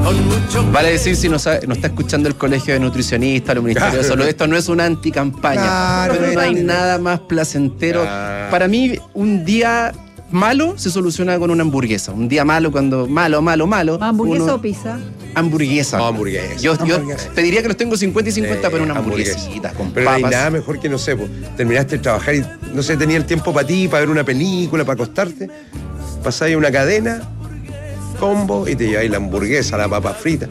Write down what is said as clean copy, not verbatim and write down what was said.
Vale decir, si no está escuchando el Colegio de Nutricionistas, el Ministerio de Salud, esto no es una anticampaña. Claro, pero no hay nada más placentero. Para mí, un día malo se soluciona con una hamburguesa. Un día malo, cuando malo. ¿Hamburguesa o pizza? Hamburguesa. No, hamburguesa. Yo Hamburguesa. te diría que los tengo 50 y 50, pero una hamburguesita con pero no hay papas. nada mejor que, no sé, pues, terminaste de trabajar y no sé, tenía el tiempo para ti, para ver una película, para acostarte. Pasáis una cadena, combo, y te lleváis la hamburguesa, la papa frita.